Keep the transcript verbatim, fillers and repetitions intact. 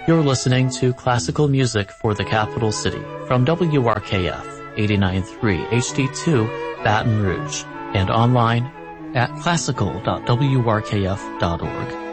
You're listening to classical music for the capital city from W R K F eighty-nine point three H D two Baton Rouge and online at classical dot w r k f dot org.